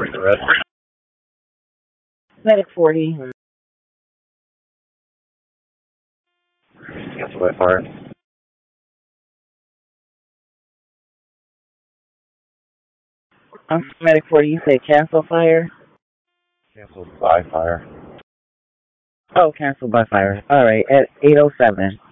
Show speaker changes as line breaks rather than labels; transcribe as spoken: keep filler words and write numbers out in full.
the red.
Medic forty.
Cancel by fire.
I'm Medic forty. You say cancel fire?
Cancel by fire.
Oh, cancel by fire. All right, at eight oh seven.